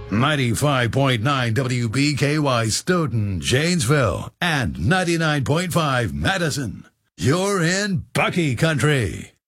95.9 WBKY Stoughton, Janesville, and 99.5 Madison. You're in Bucky Country.